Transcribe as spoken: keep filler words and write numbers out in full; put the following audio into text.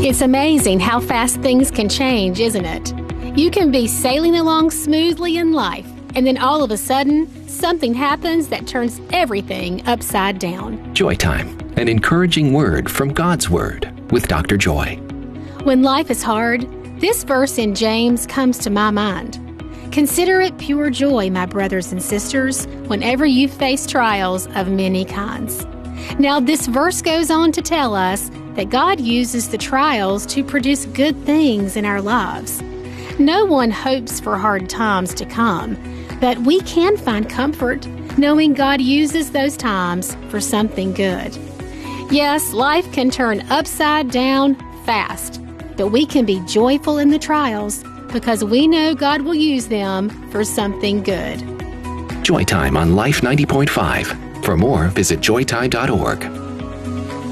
It's amazing how fast things can change, isn't it? You can be sailing along smoothly in life, and then all of a sudden, something happens that turns everything upside down. Joy Time, an encouraging word from God's Word with Doctor Joy. When life is hard, this verse in James comes to my mind. Consider it pure joy, my brothers and sisters, whenever you face trials of many kinds. Now, this verse goes on to tell us that God uses the trials to produce good things in our lives. No one hopes for hard times to come, but we can find comfort knowing God uses those times for something good. Yes, life can turn upside down fast, but we can be joyful in the trials because we know God will use them for something good. Joy Time on Life ninety point five. For more, visit joy time dot org.